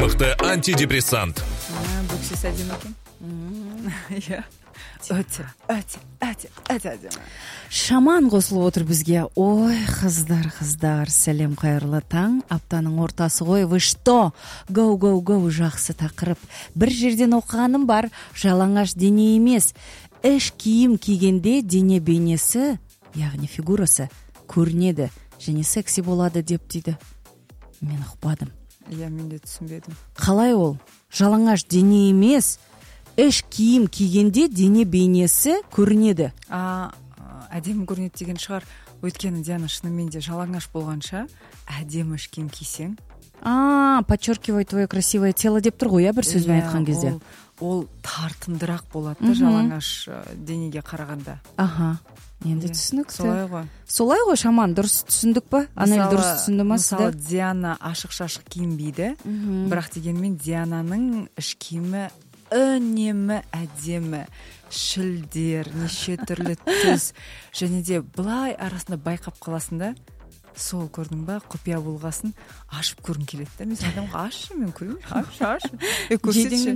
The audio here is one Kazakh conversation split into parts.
мықты антидепрессант. Бөксесі әдемі екен. Иә. Өте әдемі. Шаман қосылып отыр бізге. Ой, қыздар, сәлем, қайырлы таң. Аптаның ортасы ғой. Вы что? Гоу, жақсы тақырып. Бір жерден оқығаным бар. Жалаңаш дене емес. Іш киім кигенде дене бейнесі, яғни фигурасы көрінеді және секси болады деп дейді. Мен ұқпадым. Иә, мен де түсінбедім. Қалай ол? Жалаңаш дене емес. Іш киім кигенде дене бейнесі көрінеді. Әдемі көрінеді деген шығар. Өйткені Диана шынымен де жалаңаш болғанша әдемі іш киім кисең. Подчеркивай твое красивое тело деп тұр ғой, бір сөзбен айтқан кезде. Ол тартымдырақ болады да жалаңаш денеге қарағанда. Енді түсінікті. Солай ғой, Шаман, дұрыс түсіндік па? Анель дұрыс түсінді ма сізді? Мысалы, Диана ашық-шашық киінбейді, бірақ дегенмен Диананың іш киімі үнемі әдемі, шілдер, неше түрлі түс, және де былай арасында байқап қаласың да, сол көрдің ба, құпия болғасын ашып көргің келеді да. Мен адамға ашы, мен көрейін, ашы. Жейдеңнен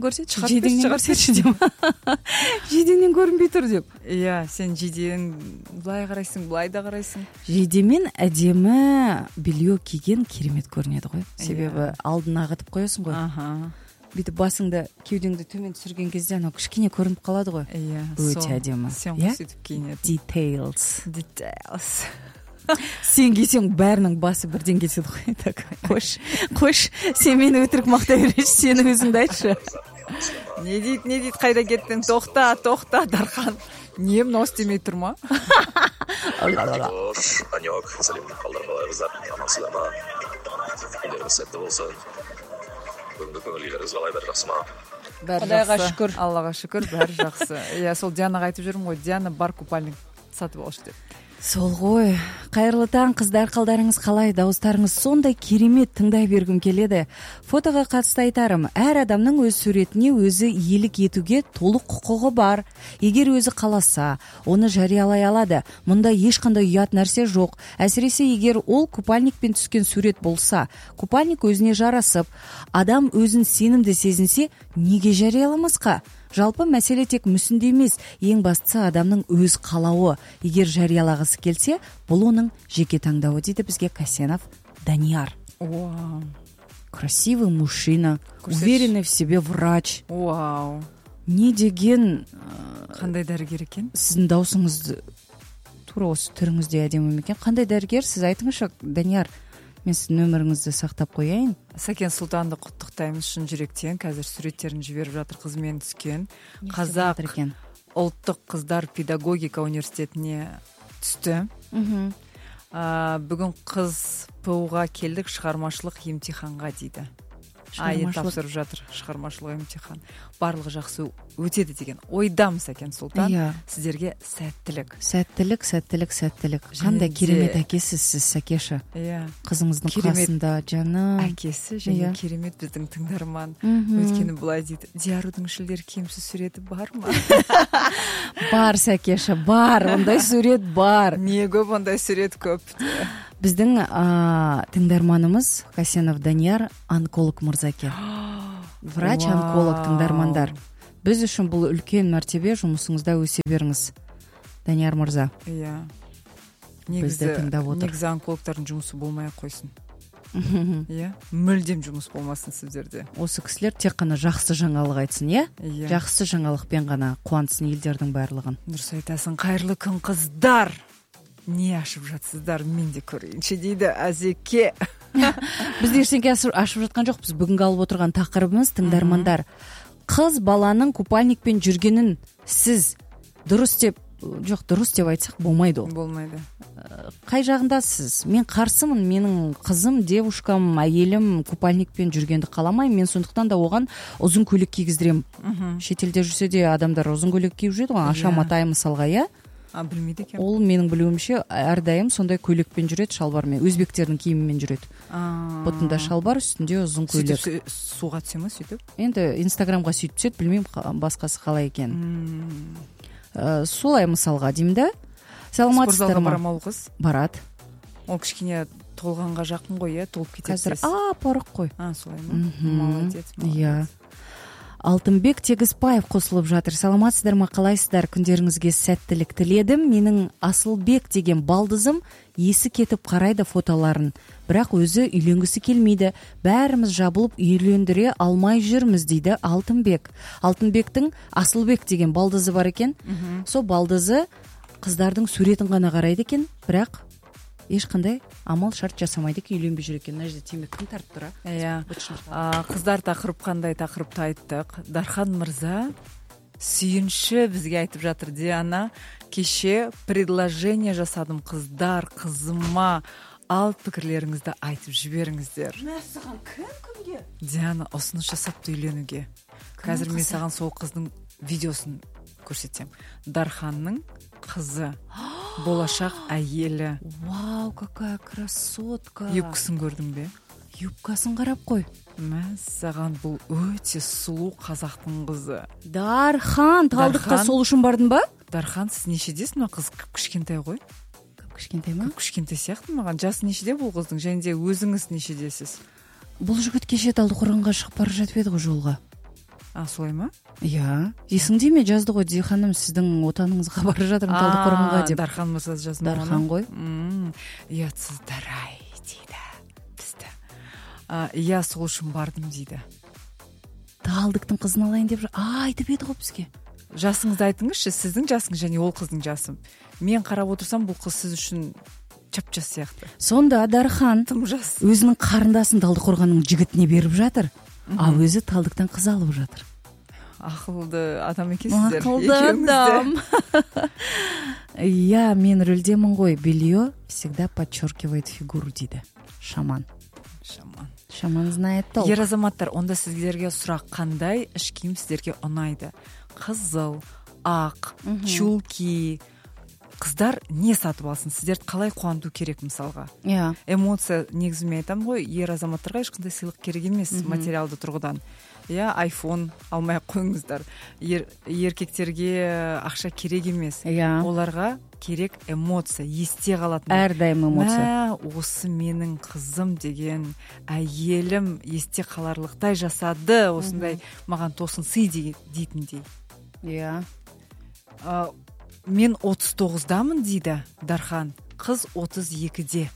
жейдеңнен көрінбей тұр деп. Иә, сен жейдең былай қарайсың, былай да қарайсың. Жейдемен әдемі белье киген керемет көрінеді ғой. Себебі алдына ағытып қоясың ғой. Бүйтіп басыңды, кеудеңді төмен түсірген кезде анау кішкене көрініп қалады ғой. Өте әдемі. Сен сөйтіп киінеді. Details. Сен кисең бәрінің басы бірден кетеді ғой. Так, қош, сен мені өтірік мақтай береші, сен өзіңді айтшы. Не дейді, қайда кеттің? Тоқта, Дархан. Не мынау істемей тұр ма? Анек, сәлем, қалдар қыздар, амансыздар ма? Күндеріңіз сәтті болсын. Бүгінгі көңілдеріңіз қалай, бәрі жақсы ма? Құдайға шүкір. Аллаға шүкір, бәрі жақсы. Иә, сол Дианаға айтып жүрмін ғой, Диана бар купальник сатып алшы деп. Сол ғой. Қайырлы таң, қыздар, қалдарыңыз қалай? Дауыстарыңыз сондай керемет, тыңдай бергім келеді. Фотоға қатысты айтарым, әр адамның өз суретіне өзі иелік етуге толық құқығы бар. Егер өзі қаласа, оны жариялай алады. Мұнда ешқандай ұят нәрсе жоқ. Әсіресе егер ол купальникпен түскен сурет болса, купальник өзіне жарасып, адам өзін сенімді сезінсе, неге жарияламасқа? Жалпы мәселе тек мүсінде емес, ең бастысы адамның өз қалауы. Егер жариялағысы келсе, бұл оның жеке таңдауы, дейді бізге Касенов Данияр. Вау. Красивый мужчина, уверенный в себе врач. Вау. Не деген... Қандай дәрігер екен? Сіздің даусыңызды, тура осы түріңізде әдемі екен. Қандай дәрігер? Сіз айтыңызшы, Данияр. Мен сіздің нөміріңізді сақтап қояйын. Сәкен Сұлтанды құттықтаймыз шын жүректен. Қазір суреттерін жіберіп жатыр, қызымен түскен. Қазақ ұлттық қыздар педагогика университетіне түсті. Бүгін қыз ПУ-ға келдік, шығармашылық емтиханға дейді. Тапсырып жатыр, шығармашылық емтихан. Барлығы жақсы өтеді деген ойдамыз, Сәкен Сұлтан. Сіздерге сәттілік. Сәттілік. Қандай керемет әкесіз сіз, Сәкеша. Қызыңыздың қасында, жаным. Әкесі және керемет біздің тыңдарман. Өйткені бұлай дейді, Диарудың шілдер киімсіз суреті бар ма? Бар, Сәкеша, бар. Ондай сурет бар. Не көп, ондай сурет көп. Біздің тыңдарманымыз Касенов Данияр онколог мырзаке. Врач-онколог тыңдармандар. Біз үшін бұл үлкен мәртебе, жұмысыңызда өсе беріңіз, Данияр мырза. Иә. Бізді тыңдап отыр. Негізі онкологтардың жұмысы болмай қойсын. Иә. Мүлдем жұмыс болмасын сіздерде. Осы кісілер тек қана жақсы жаңалық айтсын, иә? Жақсы жаңалықпен ғана қуантсын елдердің барлығын. Дұрыс айтасың. Қайырлы күн, қыздар. Не ашып жатсыздар, мен де көрейінші дейді Әзеке. Біз ештеңе ашып жатқан жоқ. Біз бүгінгі алып отырған тақырыбымыз, тыңдармандар, қыз баланың купальникпен жүргенін сіз дұрыс деп айтсақ болмайды ол. Болмайды. Қай жағындасыз? Мен қарсымын, менің қызым, девушкам, әйелім купальникпен жүргенді қаламаймын. Мен сондықтан да оған ұзын көйлек кигіздірем. Шетелде жүрсе де адамдар ұзын көйлек киіп жүреді ғой, аша матай мысалға, иә? Білмейді екен. Ол менің білуімше әрдайым сондай көйлекпен жүреді, шалбармен, өзбектердің киімімен жүреді. Бұтында шалбар, үстінде ұзын көйлек. Сөйтіп суға түсе ме сөйтіп? Енді Инстаграмға сөйтіп түседі, білмеймін басқасы қалай екен. Солай мысалға деймін да. Спортзалға барам ол қыз? Барады. Ол кішкене толғанға жақын ғой, толып кетеді. Қазір апарық қой. Солай ма? Молодец. Иә. Алтынбек Тегізбаев қосылып жатыр. Саламатсыздар ма, қалайсыздар? Күндеріңізге сәттілік тіледім. Менің Асылбек деген балдызым есі кетіп қарайды фотоларын, бірақ өзі үйленгісі келмейді. Бәріміз жабылып үйлендіре алмай жүрміз, дейді Алтынбек. Алтынбектің Асылбек деген балдызы бар екен. Сол балдызы қыздардың суретін ғана қарайды екен, бірақ ешқандай амал шарт жасамайды екен, үйленбей жүр екен. Мына жерде темекіні тартып тұр. Иә. Қыздар тақырып қандай тақырыпты айттық. Дархан мырза сүйінші бізге айтып жатыр. Диана, кеше предложение жасадым, қыздар, қызыма, ал пікірлеріңізді айтып жіберіңіздер. Мәссаған кімге? Диана ұсыныс жасапты үйленуге. Қазір мен саған сол қыздың видеосын көрсетсем. Дарханның қызы, болашақ әйелі. Вау, какая красотка. Юбкасын көрдің бе? Юбкасын қарап қой. Мәссаған, бұл өте сұлу қазақтың қызы. Дархан, талдыққа сол үшін бардың ба? Дархан, сіз нешедесіз? Мына қыз кішкентай ғой. Кішкентай ма? Кішкентай сияқты маған. Жасы нешеде бұл қыздың? Және де өзіңіз нешедесіз? Бұл жігіт кеше Талдықорғанға шығып бара жатып еді ғой жолға. Солай ма? Иә. Есіңде ме, жазды ғой Диханым, сіздің отаныңызға бара жатырмын Талдықорғанға деп. Дархан мырза жазды ма? Дархан ғой. Ұятсыздар-ай дейді бізді. Иә, сол үшін бардым дейді. Талдықтың қызын алайын деп айтып еді ғой бізге. Жасыңызды айтыңызшы, сіздің жасыңыз және ол қыздың жасы. Мен қарап отырсам, бұл қыз сіз үшін жап-жас сияқты. Сонда Дархан өзінің қарындасын Талдықорғанның жігітіне беріп жатыр, ал өзі Талдықтан қыз алып жатыр. Ақылды адам екенсіздер. Ақылды адам. Иә, мен рөлдемін ғой. Белье всегда подчеркивает фигуру, дейді. Шаман знает толк. Ер азаматтар, онда сіздерге сұрақ, қандай іш киім сіздерге ұнайды? Қызыл, ақ, чулки. Қыздар не сатып алсын? Сіздерді қалай қуанту керек мысалға? Иә. Эмоция, негізіме айтамын ғой, ер азаматтарға ешқандай сыйлық керек емес материалды тұрғыдан. Иә, iPhone алмай қойыңыздар. Еркектерге ақша керек емес. Оларға керек эмоция, есте қалатын. Әрдайым эмоция. Осы менің қызым деген, әйелім есте қаларлықтай жасады, осындай маған тосын сый дейтіндей. Иә. Мен 39-дамын дейді Дархан, қыз 32-де.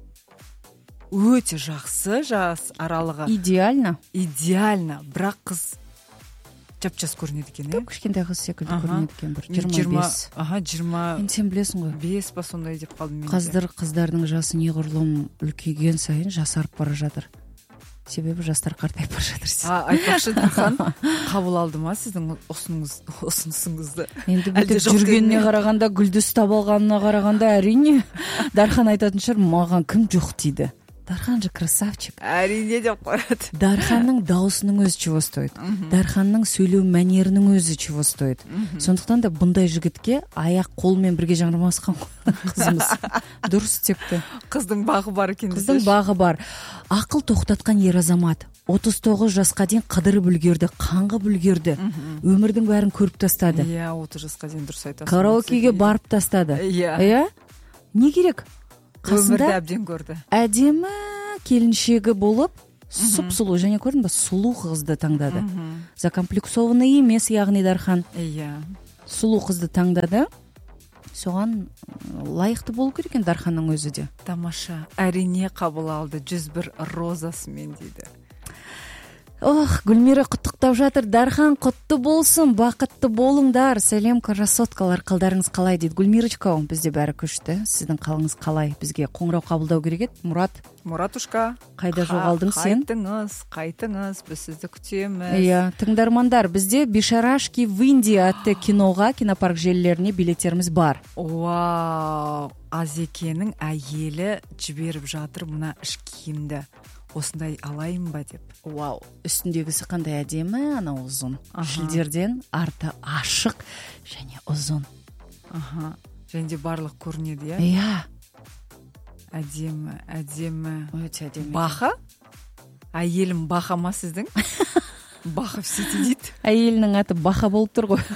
Өте жақсы жас аралығы. Идеально, бірақ қыз жап-жас көрінеді екен. Кішкентай қыз секілді көрінеді екен, бір 25. 20. Сен білесің ғой. 5 па сондай деп қалдым мен. Қыздардың жасы неғұрлым үлкейген сайын жасарып бара жатыр. Себебі жастар қартайып бара жатыр. Айтпақшы, Дархан қабыл алды ма сіздің ұсынысыңызды? Енді бүйтіп жүргеніне қарағанда, гүлді ұстап алғанына қарағанда, әрине Дархан айтатын шығар, маған кім жоқ дейді. Дархан же красавчик. Әрине деп қояды. Дарханның даусының өзі чего стоит. Дарханның сөйлеу мәнерінің өзі чего стоит. Сондықтан да бұндай жігітке аяқ қолмен бірге жармасқан қызымыз. Дұрыс тепті. Қыздың бағы бар екен. Қыздың бағы бар. Ақыл тоқтатқан ер азамат. 39 жасқа дейін қыдырып үлгерді, қаңғып үлгерді. Өмірдің бәрін көріп тастады. Иә, 30 жасқа дейін дұрыс айтасың. Караокеге барып тастады. Иә. Не керек? Өмірді әбден көрді. Әдемі келіншегі болып, сұп-сұлу, және көрдің ба, сұлу қызды таңдады. Закомплексованный емес, яғни Дархан. Иә. Сұлу қызды таңдады. Соған лайықты болу керек екен Дарханның өзі де. Тамаша. Әрине қабыл алды 101 розасымен дейді. Гүлмира құттықтап жатыр. Дархан құтты болсын, бақытты болыңдар. Сәлем, красоткалар, қалдарыңыз қалай дейді. Гүлмирочка, бізде бәрі күшті. Сіздің қалыңыз қалай? Бізге қоңырау қабылдау керек еді. Мұратушка, қайда жоғалдың сен? Қайтыңыз, біз сізді күтеміз. Иә, тыңдармандар, бізде Бишарашки в Индии атты киноға, кинопарк желілеріне билеттеріміз бар. Вау, Азекенің әйелі жіберіп жатыр мына іш киімді. Осындай алайын ба деп. Вау, үстіндегісі қандай әдемі, анау ұзын. Шілдерден арты ашық және ұзын. Және де барлық көрінеді, иә? Иә. Әдемі. Өте әдемі. Баха? Әйелім Баха ма сіздің? Баха всеті дейді. Әйелінің аты Баха болып тұр ғой.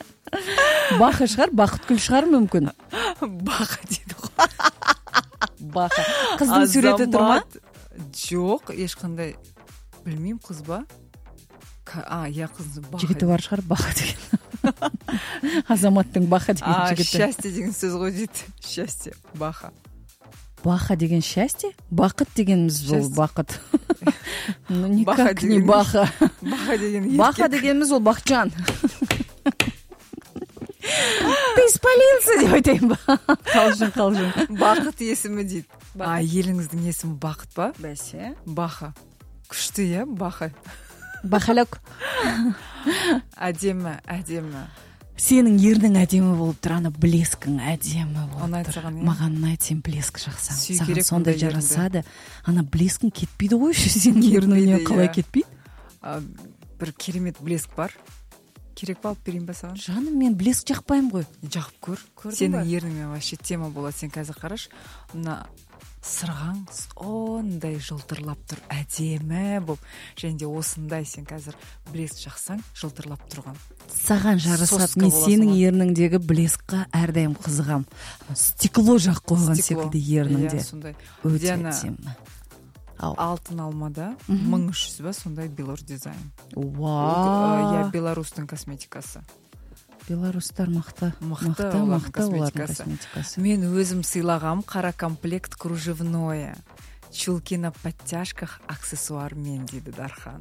Баха шығар, Бақыткүл шығар мүмкін. Баха дейді ғой. баха кыздын сүрөтү турма? Жок, эчкандай билбейм, кыз ба? Я кыз баха. Жигити бар шығар, баха деген. Азаматтың баха деген жигити. Счастье деген сөз ғой дейт. Счастье, баха. Баха деген счастье? Бақыт дегеніміз бұл бақыт. Ну никак не баха. Баха деген еркек. Баха дегеніміз ол бақытжан. Ты спалился деп айтайын ба? Қалжың. Бақыт есімі дейді. Еліңіздің есімі Бақыт ба? Бәсе. Баха. Күшті, иә, Баха. Бахалек. Әдемі. Сенің ернің әдемі болып тұр, ана блескің әдемі болып Оны тұр. айтсаған, Маған ұнайды, сен блеск жақсаң. Сүй Саған керек сондай ондай жарасады. Ана блескің кетпейді ғой, сенің ерніңнен қалай кетпейді? Бір керемет блеск бар. Керек ба, алып берейін ба саған? Жаным, мен блеск жақпаймын ғой. Жағып көр. Көрдің Сенің ба? ерніңмен вообще тема болады. Сен қазір қараш, мына сырғаң ондай жылтырлап тұр, әдемі болып. Және де осындай сен қазір блеск жақсаң, жылтырлап тұрған. Саған жарасады. Соска Мен боласың сенің ғой. ерніңдегі блескқа әрдайым қызығам. Стекло жақ қойған Стекло. секілді ерніңде. Иә, сондай. Өте Диана, әдемі. Ау. Алтын алмада 1300 ба, сондай Белор дизайн. Вау. Я белорустың косметикасы. Белорустар мықты. Мықты Олардың косметикасы. косметикасы. Мен өзім сыйлағам қара комплект кружевное. Чулки на подтяжках аксессуармен дейді Дархан.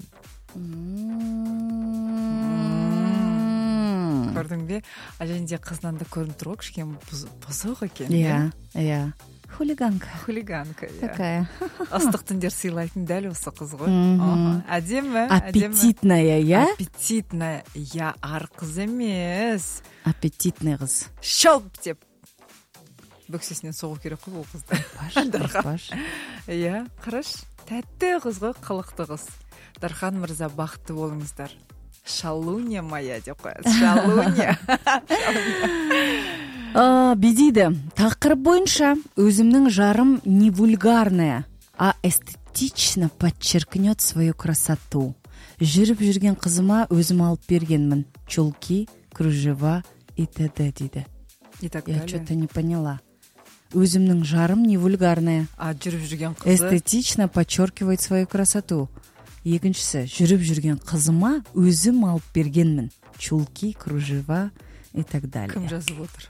Көрдің бе? Және де қызынан да көрініп тұр ғой, кішкене бұзық екен. Иә. Хулиганка. Хулиганка, иә. Такая. Ыстық түндер сыйлайтын дәл осы қыз ғой. Әдемі. Аппетитная, я? Аппетитная. Я ар қыз емес. Аппетитный қыз. Шалп деп. Бөксесінен соғу керек қой ол қызды. Баш. Иә, қараш. Тәтті қыз ғой, қылықты қыз. Дархан мырза, бақытты болыңыздар. Шалуня моя деп қояды. Шалуня. Бедейді. Тақырып бойынша өзімнің жарым не вульгарная, а эстетично подчеркнет свою красоту. Жүріп жүрген қызыма өзім алып бергенмін. Чулки, кружева и т.д. дейді. И так Я далее. что-то не поняла. Өзімнің жарым не вульгарная. Жүріп жүрген қызы. Эстетично подчеркивает свою красоту. Екіншісі, жүріп жүрген қызыма өзім алып бергенмін. Чулки, кружева и так далее. Кім жазып отыр?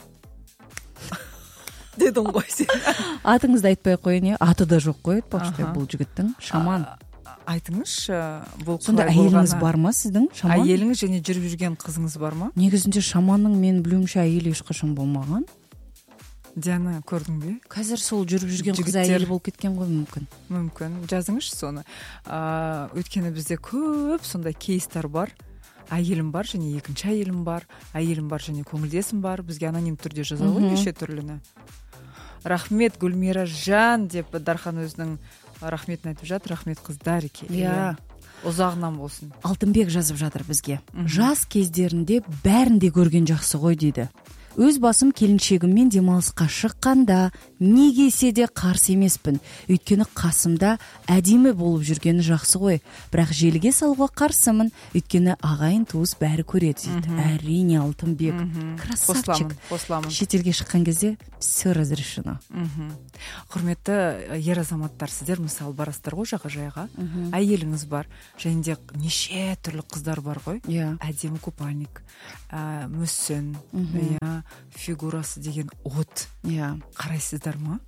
Дедің ғой сен. Атыңызды айтпай қойын, аты да жоқ қой, айтпақшы бұл жігіттің. Шаман. Айтыңызшы, бұл Сонда қалай болғаны? әйеліңіз бар ма сіздің? Шаман? Әйеліңіз және жүріп жүрген қызыңыз бар ма? Негізінде шаманның мен білуімше әйелі ешқашан болмаған. Диана, көрдің бе? Қазір сол жүріп жүрген қыз Жігіттер. әйелі болып кеткен ғой мүмкін. Мүмкін. Жазыңызшы соны. Өйткені бізде көп сондай кейстер бар. Әйелім бар және екінші әйелім бар. Әйелім бар және көңілдесім бар. Бізге аноним түрде жаза ғой неше түрліні. Рахмет Гүлмира жан деп Дархан өзінің рахметін айтып жатыр. Рахмет қыздар екен. Иә. Ұзағынан болсын. Алтынбек жазып жатыр бізге. Жас кездерінде бәрін де көрген жақсы ғой дейді. Өз басым келіншегіммен демалысқа шыққанда не келсе де қарсы емеспін. Өйткені қасымда әдемі болып жүргені жақсы ғой. Бірақ желіге салуға қарсымын. Өйткені ағайын туыс бәрі көреді дейді. Әрине Алтынбек. Красавчик. Қосыламын. Шетелге шыққан кезде все разрешено. Құрметті ер азаматтар, сіздер мысалы барасыздар ғой жағажайға. Әйеліңіз бар. Және де неше түрлі қыздар бар ғой. Әдемі купальник, мүсін, фигурасы деген от. Қарайсыздар ма?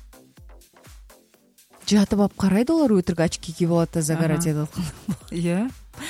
Жатып алып қарайды олар, өтірік очки киіп алады, загорать етеді. Иә.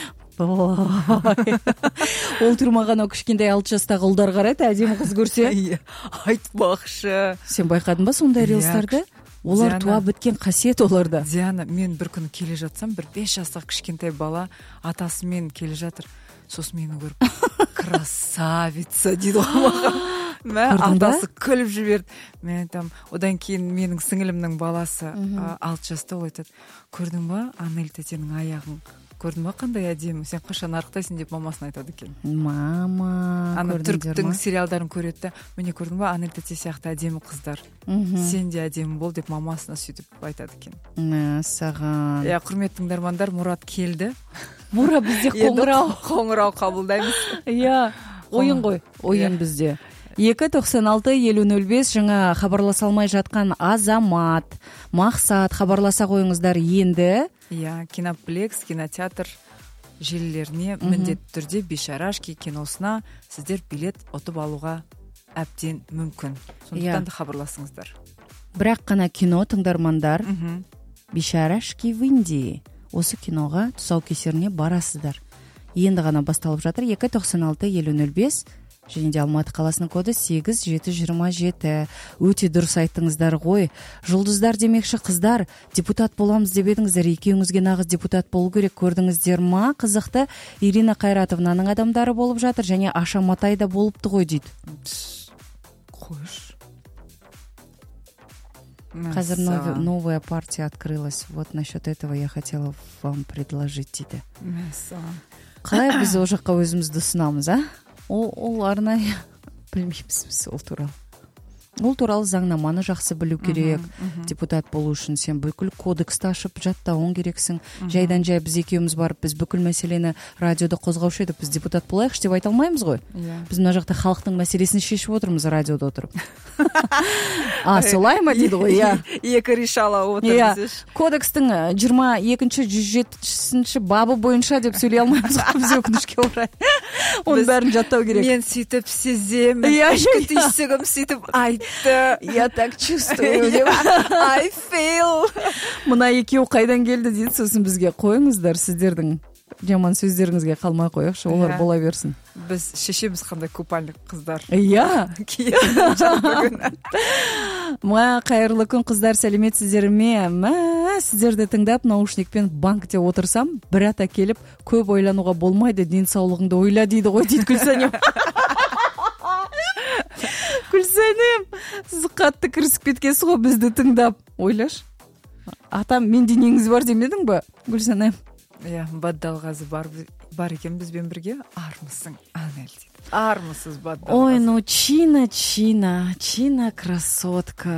Ол тұрмаған кішкентай 6 жастағы ұлдар қарайды, әдемі қыз көрсе. Айтпақшы. Сен байқадың ба сондай рилстарды? Олар туа біткен қасиет оларда. Диана, мен бір күні келе жатсам, бір 5 жастағы кішкентай бала атасымен келе жатыр. Сосын мені көріп, красавица дейді ғой. Атасы күліп жіберді. Мен айтам, одан кейін менің сіңілімнің баласы 6 жаста, ол айтады, көрдің ба, Анель тәтенің аяғын? Көрдің ба, қандай әдемі? Сен қашан арықтайсың деп мамасын айтады екен. Мама, ана көрдіңдер ма? түріктің сериалдарын көреді да, міне көрдің ба, Анель тәте сияқты әдемі қыздар. Сен де әдемі бол деп мамасына сөйтіп айтады екен. Саған. Құрметті тыңдармандар, Мұрат келді. Мұра бізде қоңырау қабылдаймыз. Ойын ғой, ойын бізде. 296-5005 жаңа хабарласа алмай жаткан Азамат, Максат хабарласа коюңуздар енді. Иә, Киноплекс, кинотеатр желілеріне міндетті түрде Бишарашки киносына сіздер билет ұтып алуға әбден мүмкін. Сондықтан да хабарласыңыздар. Бірақ қана кино тыңдармандар, Бишарашки в Индии осы киноға тұсаукесеріне барасыздар. Енді ғана басталып жатыр. 296-5005 және де Алматы қаласының коды 8727. Өте дұрыс айттыңыздар ғой. Жұлдыздар демекші қыздар, депутат боламыз деп едіңіздер. Екеуіңізге нағыз депутат болу керек, көрдіңіздер ма? Қызықты. Ирина Қайратовнаның адамдары болып жатыр және Аша Матай да болыпты ғой дейді. Қойш. Қазір новая партия открылась. Вот насчет этого я хотела вам предложить дейді. Қалай біз ол жаққа өзімізді ұсынамыз, а? Ол арнайы білмейміз біз ол туралы. Ол туралы заңнаманы жақсы білу керек. Депутат болу үшін сен бүкіл кодексті ашып жаттауың керексің. Жайдан жай біз екеуміз барып, біз бүкіл мәселені радиода қозғаушы едік, біз депутат болайықшы деп айта алмаймыз ғой. Біз мына жақта халықтың мәселесін шешіп отырмыз радиода отырып. Солай ма дейді ғой, иә. Екі решала отырмыз. Кодекстің 22-107 бабы бойынша деп сөйлей алмаймыз ғой біз өкінішке орай. Оның бәрін жаттау керек. Мен сөйтіп сеземін. Ішкі түйсігім сөйтіп айтты. Я так чувствую. I feel. Мына екеу қайдан келді дейді, сосын бізге қойыңыздар, сіздердің жаман сөздеріңізге қалмай қояқшы, олар бола берсін. Біз шешеміз қандай купальник қыздар. Иә. Қайырлы күн қыздар, сәлеметсіздер ме? Сіздерді тыңдап, наушникпен банкте отырсам, бір ата келіп, көп ойлануға болмайды, денсаулығыңды ойла дейді ғой, дейді Гүлсәнем. Гүлсәнем, сіз қатты кірісіп кеткенсіз ғой бізді тыңдап. Ойлаш. Атам, мен денеңіз бар демедің ба, Гүлсәнем? Иә, Баддалғазы бар екен бізбен бірге. Армысың, Анель дейді. Армысыз Баддалғазы. Ой, ну Чина красотка.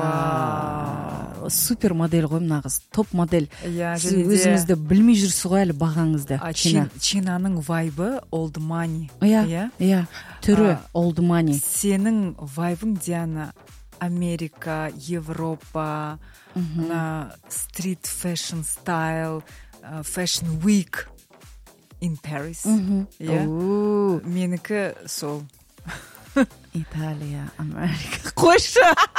Супер модель ғой, нағыз. Топ модель. Сіз өзіңізді білмей жүрсіз ғой әлі бағаңызды. Чинаның вайбы old money. Иә, түрі old money. Сенің вайбың, Диана, Америка, Европа, street fashion style, fashion week in Paris. Менікі сол. Италия, Америка. Қойшы!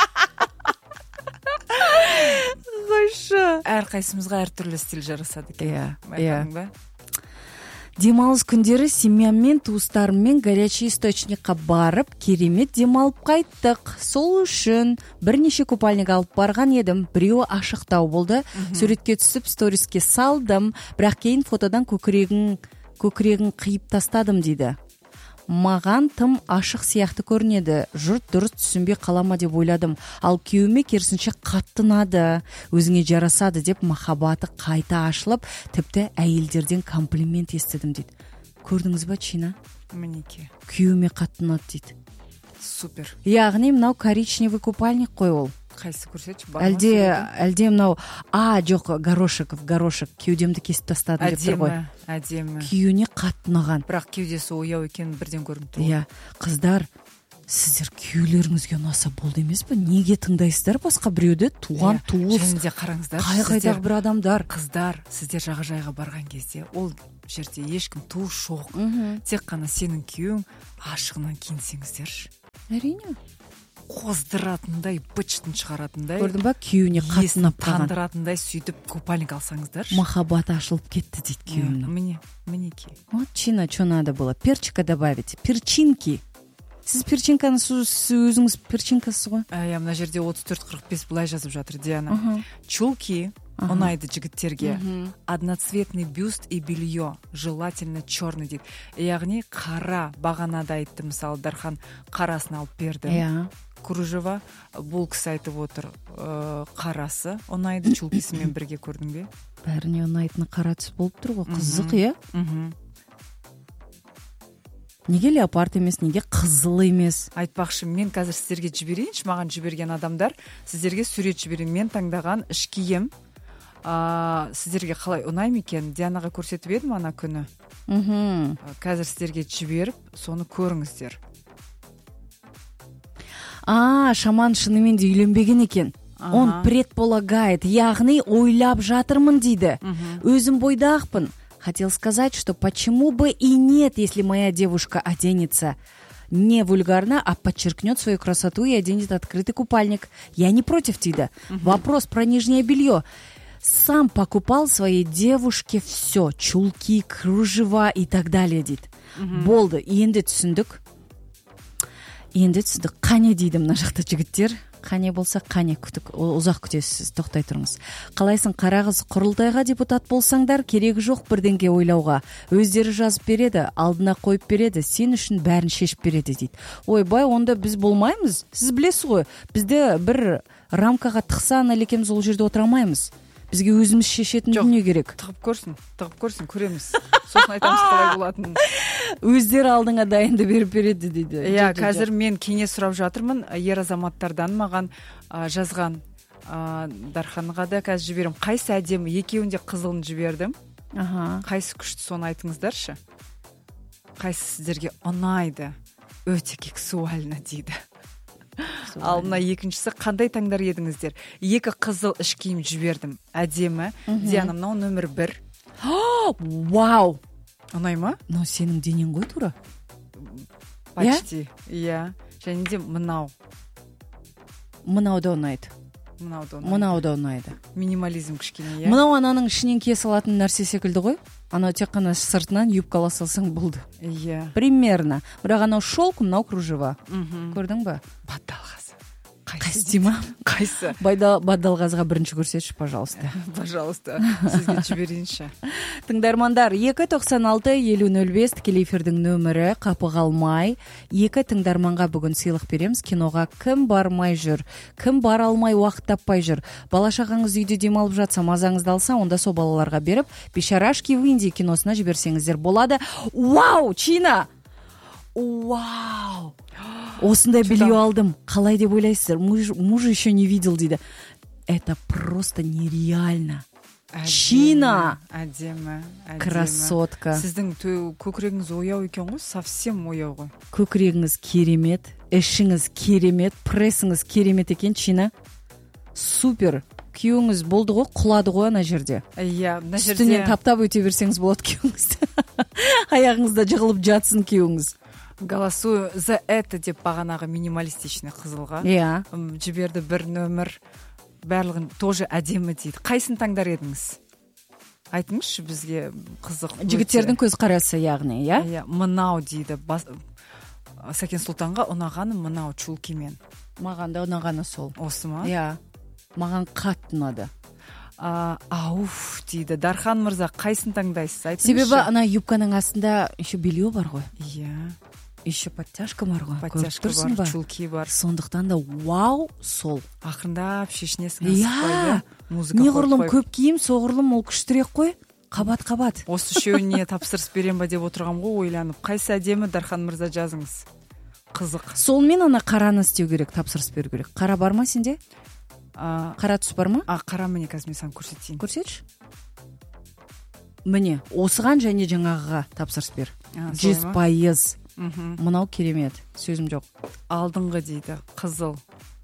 Әрқайсымызға әртүрлі стиль жарасады екен. Иә. Демалыс күндері семьяммен, туыстарыммен горячий источникқа барып, керемет демалып қайттық. Сол үшін бірнеше купальник алып барған едім. Біреуі ашықтау болды. Суретке түсіп, сториске салдым. Бірақ кейін фотодан көкірегін қиып тастадым дейді. Маған тым ашық сияқты көрінеді. Жұрт дұрыс түсінбей қалама деп ойладым. Ал күйеуіме керісінше қаттынады. Өзіңе жарасады деп махаббаты қайта ашылып, тіпті әйелдерден комплимент естідім дейді. Көрдіңіз ба, Чина? Мінеке. Күйеуіме қаттынады дейді. Супер. Яғни мынау коричневый купальник қой ол. Қайсы көрсетші? Әлде мынау, жоқ, горошек, кеудемді кесіп тастадым деп тұр ғой. Әдемі. Күйеуіне қаттынаған. Бірақ кеудесі ояу екенін бірден көрініп тұр. Иә, қыздар, сіздер күйеулеріңізге ұнаса болды емес пе? Неге тыңдайсыздар басқа біреуді? Туған туыс. Және де қараңыздар. Қай-қайдағы бір адамдар. Қыздар, сіздер жағажайға барған кезде, ол жерде ешкім туыс жоқ. Тек қана сенің күйеуің, ашығынан киінсеңіздерші. Әрине. Қоздыратындай, бычтын шығаратындай. Көрдің ба, күйеуіне қатынап қалған. Тандыратындай сөйтіп купальник алсаңыздар. Махаббат ашылып кетті дейді күйеуінің. Мінеке. Вот, Чина, что надо было? Перчика добавить. Перчинки. Сіз перчинканы өзіңіз перчинкасыз ғой? Мына жерде 34-45 былай жазып жатыр, Диана. Чулки ұнайды жігіттерге. Одноцветный бюст и белье. Желательно черный дейді. Яғни қара, бағанада айтты, мысалы, Дархан қарасын алып берді. Кружева, бұл кісі айтып отыр, қарасы ұнайды, чулкисімен бірге, көрдің бе? Бәріне ұнайтыны қара түс болып тұр ғой, қызық, иә? Неге леопард емес, неге қызыл емес? Айтпақшы, мен қазір сіздерге жіберейінші, маған жіберген адамдар, сіздерге сурет жіберейін. Мен таңдаған іш киім сіздерге қалай ұнайды екен? Дианаға көрсетіп едім ана күні. Қазір сіздерге жіберіп, соны көріңіздер. Шаман шынымен де үйленбеген екен. Он предполагает, яғни ойлап жатырмын дейді. Өзім бойдақпын. Хотел сказать, что почему бы и нет, если моя девушка оденется не вульгарно, а подчеркнет свою красоту и оденет открытый купальник. Я не против, дейді. Вопрос про нижнее белье. Сам покупал своей девушке все. Чулки, кружева и так далее, дейді. Болды, енді түсіндік. Қане дейді мына жақта жігіттер. Қане болса қане күтік. Ұзақ күтесіз, тоқтай тұрыңыз. Қалайсың қара қыз, құрылтайға депутат болсаңдар, керегі жоқ бірдеңке ойлауға. Өздері жазып береді, алдына қойып береді, сен үшін бәрін шешіп береді, дейді. Ойбай, онда біз болмаймыз. Сіз білесіз ғой, бізде бір рамкаға тықса аналекеміз ол жерде отыра алмаймыз. Бізге өзіміз шешетін дүние керек. Тығып көрсін, көреміз. Сосын айтамыз қалай болатынын. Өздері алдыңа дайынды беріп береді, дейді. Қазір мен кеңес сұрап жатырмын. Ер азаматтардан маған жазған Дарханға да қазір жіберем. Қайсы әдемі? Екеуінде қызылын жібердім. Қайсы күшті, соны айтыңыздаршы. Қайсы сіздерге ұнайды? Өте сексуально, дейді. Ал мына екіншісі, қандай таңдар едіңіздер? 2 қызыл іш киім жібердім. Әдемі. Диана, мынау нөмір 1. Вау! Ұнай ма? Но сенің денең ғой тура. Почти. Иә. Және де мынау. Мынау да ұнайды. Мынау да ұнайды. Минимализм кішкене, иә. Мынау ананың ішінен кие салатын нәрсе секілді ғой. Анау тек қана сыртынан юбкала салсаң болды. Иә. Примерно. Бірақ анау шелк, мынау кружева. Көрдің ба? Бадалғазы. Қайсы дейма? Қайсы? Бадалғазыға бірінші көрсетші, пожалуйста. Пожалуйста. Сізге жіберейінші. Тыңдармандар, 296-5005 тікелей эфирдің нөмірі, қапы қалмай. 2 тыңдарманға бүгін сыйлық береміз. Киноға кім бармай жүр, кім бара алмай уақыт таппай жүр. Бала-шағаңыз үйде демалып жатса, мазаңызды алса, онда со балаларға беріп, Бешарашки в Индии киносына жіберсеңіздер болады. Вау, Чина! Вау! Осындай белье алдым. Қалай деп ойлайсыздар? Муж еще не видел, дейді. Это просто нереально. Чина! Әдемі. Красотка. Сіздің көкірегіңіз ояу екен ғой, совсем ояу ғой. Көкірегіңіз керемет, ішіңіз керемет, прессіңіз керемет екен, Чина. Супер. Күйеуіңіз болды ғой, құлады ғой ана жерде. Иә, мына жерде. Үстінен таптап өте берсеңіз болады күйеуіңіз. Аяғыңызда жығылып жатсын күйеуіңіз. Голосую за это деп бағанағы минималистичный қызылға. Иә. Жіберді бір нөмір. Барлығын тоже әдемі дейді. Қайсын таңдар едіңіз? Айтыңызшы бізге қызық. Жігіттердің көз қарасы, яғни, иә? Иә, мынау дейді. Сәкен Сұлтанға ұнағаны мынау чулкимен. Маған да ұнағаны сол. Осы ма? Иә. Маған қатты ұнады. Ауф дейді. Дархан мырза, қайсын таңдайсыз? Айтыңызшы. Себебі ана юбканың астында еще белье бар ғой. Иә. Еще подтяжка бар ғой. Подтяжка бар, чулки бар. Сондықтан да вау, сол. Ақырындап шешінесің асықпайды. Музыка неғұрлым көп киім, соғұрлым ол күштірек қой. Қабат. Осы үшеуіне тапсырыс берем ба деп отырғам ғой, ойланып. Қайсы әдемі, Дархан мырза, жазыңыз. Қызық. Солмен ана қараны істеу керек, тапсырыс беру керек. Қара бар ма сенде? Қара түс бар ма? Қара, міне қазір мен саған көрсетейін. Көрсетші. Міне, осыған және жаңағыға тапсырыс бер. 100%. Мынау керемет, сөзім жоқ. Алдыңғы дейді, қызыл.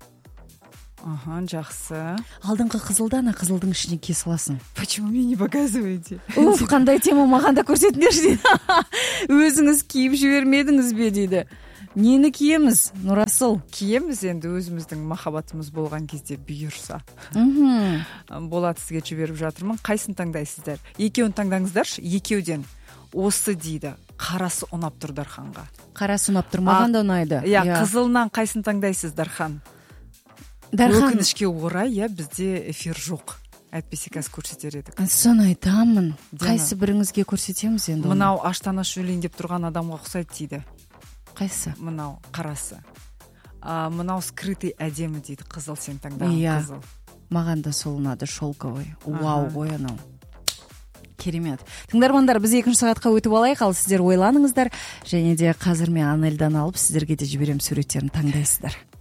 Жақсы. Алдыңғы қызылды, ана қызылдың ішіне кие саласың. Почему мне не показываете? Уф, қандай тема, маған да көрсетіңдерші дейді. Өзіңіз киіп жібермедіңіз бе дейді. Нені киеміз, Нұрасыл? Киеміз енді өзіміздің махаббатымыз болған кезде бұйырса. Болады, сізге жіберіп жатырмын. Қайсын таңдайсыздар? Екеуін таңдаңыздаршы, екеуден. Осы дейді, қарасы ұнап тұр Дарханға. Қарасы ұнап тұр, маған да ұнайды. Қызылынан қайсын таңдайсыз Дархан? Өкінішке орай, бізде эфир жоқ. Әйтпесе қазір көрсетер едік. Соны айтамын. Қайсы біріңізге көрсетеміз енді? Мынау аштана шөлейін деп тұрған адамға ұқсайды дейді. Қайсы? Мынау қарасы. Мынау скрытый әдемі дейді. Қызыл, сен таңдаған қызыл. Маған да сол ұнады, шелковый. Вау ғой анау. Керемет. Тыңдармандар, біз 2 сағатқа өтіп алайық, ал сіздер ойланыңыздар, және де қазір мен Анельдан алып сіздерге де жіберем, суреттерін таңдайсыздар.